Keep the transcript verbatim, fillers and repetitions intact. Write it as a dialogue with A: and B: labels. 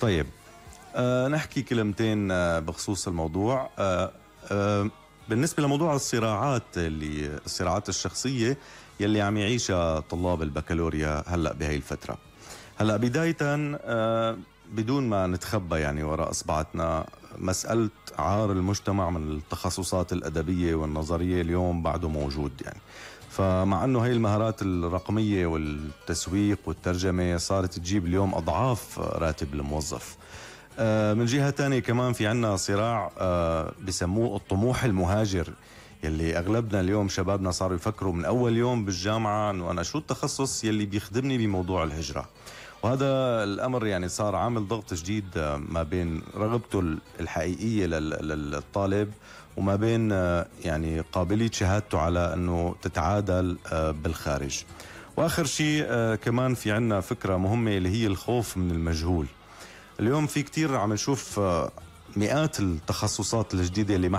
A: طيب، أه نحكي كلمتين أه بخصوص الموضوع. أه أه بالنسبة لموضوع الصراعات اللي الصراعات الشخصية يلي عم يعيشها طلاب البكالوريا هلأ بهي الفترة. هلأ بداية أه بدون ما نتخبى يعني وراء أصبعتنا، مسألة عار المجتمع من التخصصات الأدبية والنظرية اليوم بعده موجود يعني. فمع أنه هي المهارات الرقمية والتسويق والترجمة صارت تجيب اليوم أضعاف راتب الموظف. من جهة تانية كمان في عنا صراع بسموه الطموح المهاجر، يلي أغلبنا اليوم شبابنا صاروا يفكروا من أول يوم بالجامعة أنه أنا شو التخصص يلي بيخدمني بموضوع الهجرة. وهذا الأمر يعني صار عامل ضغط جديد ما بين رغبته الحقيقية للطالب وما بين يعني قابلية شهادته على أنه تتعادل بالخارج. وآخر شيء كمان في عنا فكرة مهمة اللي هي الخوف من المجهول. اليوم في كتير عم نشوف مئات التخصصات الجديدة اللي ما